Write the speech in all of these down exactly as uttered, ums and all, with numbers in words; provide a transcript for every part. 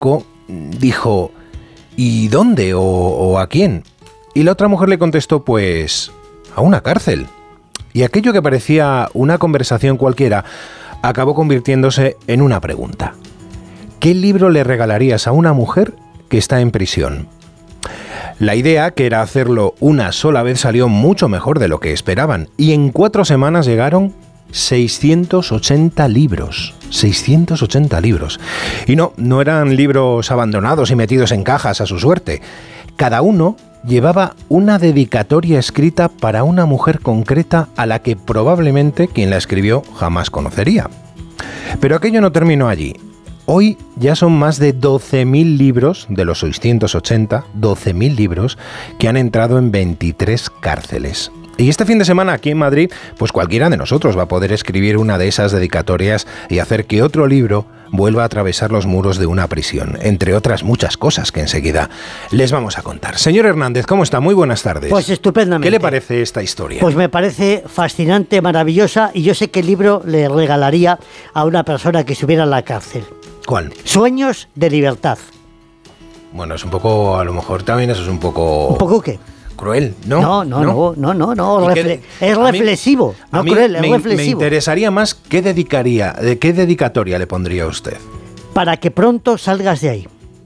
poco dijo: ¿y dónde o, o a quién? Y la otra mujer le contestó: pues a una cárcel. Y aquello que parecía una conversación cualquiera acabó convirtiéndose en una pregunta. ¿Qué libro le regalarías a una mujer que está en prisión? La idea, que era hacerlo una sola vez, salió mucho mejor de lo que esperaban, y en cuatro semanas llegaron seiscientos ochenta libros. seiscientos ochenta libros. Y no, no eran libros abandonados y metidos en cajas a su suerte. Cada uno llevaba una dedicatoria escrita para una mujer concreta a la que probablemente quien la escribió jamás conocería. Pero aquello no terminó allí. Hoy ya son más de doce mil libros de los seiscientos ochenta, doce mil libros que han entrado en veintitrés cárceles. Y este fin de semana aquí en Madrid, pues cualquiera de nosotros va a poder escribir una de esas dedicatorias y hacer que otro libro vuelva a atravesar los muros de una prisión, entre otras muchas cosas que enseguida les vamos a contar. Señor Hernández, ¿cómo está? Muy buenas tardes. Pues estupendamente. ¿Qué le parece esta historia? Pues me parece fascinante, maravillosa, y yo sé qué libro le regalaría a una persona que estuviera en la cárcel. ¿Cuál? Sueños de libertad. Bueno, es un poco, a lo mejor también eso es un poco... ¿Un poco qué? Cruel, ¿no? No, no, no, no, no, no, refle- es reflexivo, a no mí cruel, es me, reflexivo. Me interesaría más qué dedicaría, de qué dedicatoria le pondría a usted. Para que pronto salgas de ahí.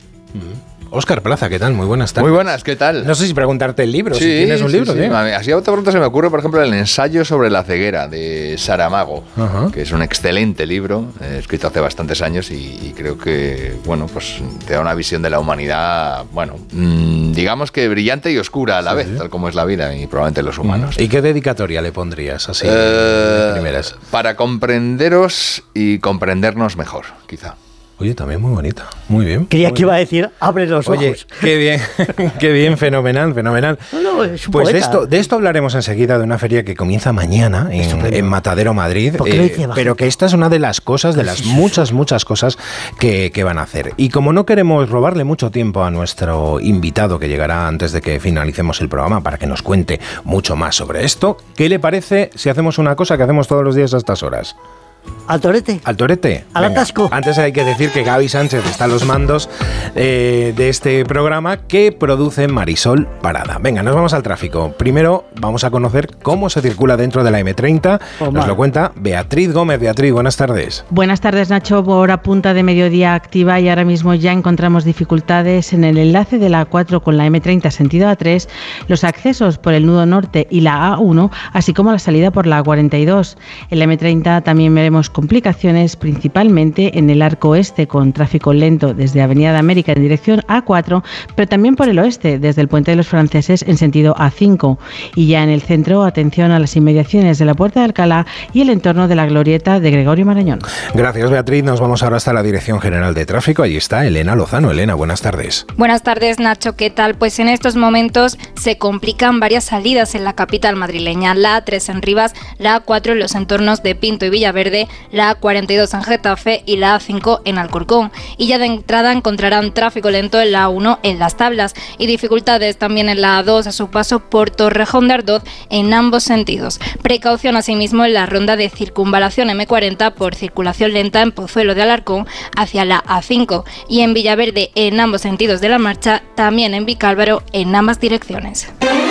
Mm. Óscar Plaza, ¿qué tal? Muy buenas tardes. Muy buenas, ¿qué tal? No sé si preguntarte el libro, sí, si tienes un sí, libro. Sí, ¿sí? Así a bote pronto se me ocurre, por ejemplo, el ensayo sobre la ceguera de Saramago, uh-huh. que es un excelente libro, eh, escrito hace bastantes años y, y creo que, bueno, pues te da una visión de la humanidad, bueno, mmm, digamos que brillante y oscura a la sí, vez, sí. tal como es la vida y probablemente los humanos. ¿Y qué dedicatoria le pondrías así eh, de primeras? Para comprenderos y comprendernos mejor, quizá. Oye, también muy bonita, muy bien. Creía muy que bien. iba a decir, abre los Oye, ojos. Qué bien, qué bien, fenomenal, fenomenal. No, no, es un pues de poeta. esto, de esto hablaremos enseguida, de una feria que comienza mañana en, en Matadero, Madrid. Eh, pero que esta es una de las cosas, de las muchas, muchas cosas que, que van a hacer. Y como no queremos robarle mucho tiempo a nuestro invitado, que llegará antes de que finalicemos el programa, para que nos cuente mucho más sobre esto, ¿qué le parece si hacemos una cosa que hacemos todos los días a estas horas? ¿Al torete? ¿Al torete? ¿Al Venga. atasco? Antes hay que decir que Gaby Sánchez está a los mandos eh, de este programa que produce Marisol Parada. Venga, nos vamos al tráfico. Primero vamos a conocer cómo se circula dentro de la eme treinta. Oh, nos lo cuenta Beatriz Gómez. Beatriz, buenas tardes. Buenas tardes, Nacho. Hora punta de mediodía activa y ahora mismo ya encontramos dificultades en el enlace de la A cuatro con la eme treinta sentido A tres, los accesos por el nudo norte y la A uno, así como la salida por la A cuarenta y dos. En la eme treinta también veremos complicaciones principalmente en el arco oeste con tráfico lento desde Avenida de América en dirección A cuatro, pero también por el oeste desde el Puente de los Franceses en sentido A cinco. Y ya en el centro, atención a las inmediaciones de la Puerta de Alcalá y el entorno de la glorieta de Gregorio Marañón. Gracias, Beatriz. Nos vamos ahora hasta la Dirección General de Tráfico. Allí está Elena Lozano. Elena, buenas tardes. Buenas tardes, Nacho. ¿Qué tal? Pues en estos momentos se complican varias salidas en la capital madrileña. La A tres en Rivas, la A cuatro en los entornos de Pinto y Villaverde, la A cuarenta y dos en Getafe y la A cinco en Alcorcón. Y ya de entrada encontrarán tráfico lento en la A uno en Las Tablas y dificultades también en la A dos a su paso por Torrejón de Ardoz en ambos sentidos. Precaución asimismo en la ronda de circunvalación eme cuarenta por circulación lenta en Pozuelo de Alarcón hacia la A cinco y en Villaverde en ambos sentidos de la marcha, también en Vicálvaro en ambas direcciones.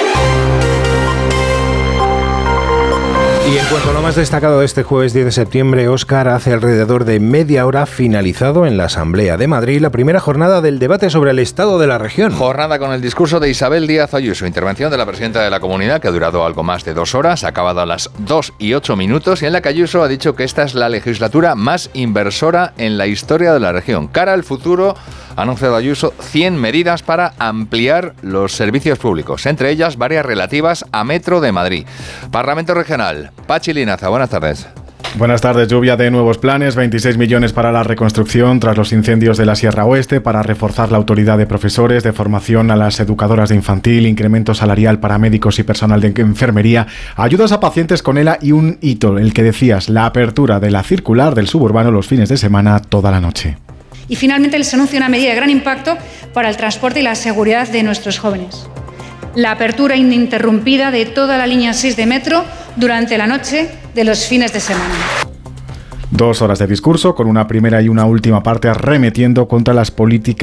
Y en cuanto a lo más destacado de este jueves diez de septiembre, Óscar, hace alrededor de media hora finalizado en la Asamblea de Madrid la primera jornada del debate sobre el estado de la región. Jornada con el discurso de Isabel Díaz Ayuso, intervención de la presidenta de la Comunidad que ha durado algo más de dos horas, ha acabado a las dos y ocho minutos y en la que Ayuso ha dicho que esta es la legislatura más inversora en la historia de la región. Cara al futuro, ha anunciado Ayuso cien medidas para ampliar los servicios públicos, entre ellas varias relativas a Metro de Madrid. Parlamento Regional. Pachi Linaza, buenas tardes. Buenas tardes. Lluvia de nuevos planes, veintiséis millones para la reconstrucción tras los incendios de la Sierra Oeste, para reforzar la autoridad de profesores, de formación a las educadoras de infantil, incremento salarial para médicos y personal de enfermería, ayudas a pacientes con ELA y un hito, el que decías, la apertura de la circular del suburbano los fines de semana toda la noche. Y finalmente les anuncio una medida de gran impacto para el transporte y la seguridad de nuestros jóvenes. La apertura ininterrumpida de toda la línea seis de metro durante la noche de los fines de semana. Dos horas de discurso con una primera y una última parte arremetiendo contra las políticas